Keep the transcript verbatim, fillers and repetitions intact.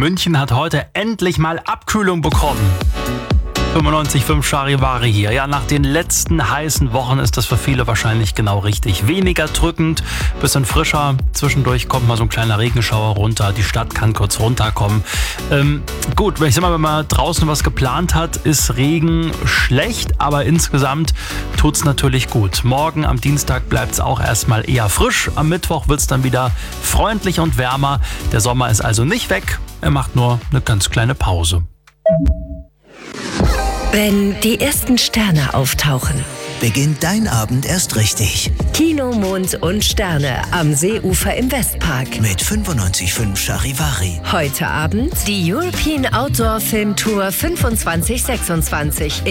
München hat heute endlich mal Abkühlung bekommen. fünfundneunzig Komma fünf Charivari hier. Ja, nach den letzten heißen Wochen ist das für viele wahrscheinlich genau richtig. Weniger drückend, bisschen frischer. Zwischendurch kommt mal so ein kleiner Regenschauer runter. Die Stadt kann kurz runterkommen. Ähm, gut, ich sag mal, wenn man draußen was geplant hat, ist Regen schlecht, aber insgesamt tut's natürlich gut. Morgen am Dienstag bleibt's auch erstmal eher frisch. Am Mittwoch wird's dann wieder freundlich und wärmer. Der Sommer ist also nicht weg. Er macht nur eine ganz kleine Pause. Wenn die ersten Sterne auftauchen, beginnt dein Abend erst richtig. Kino, Mond und Sterne am Seeufer im Westpark. Mit fünfundneunzig Komma fünf Charivari. Heute Abend die European Outdoor Film Tour fünfundzwanzig sechsundzwanzig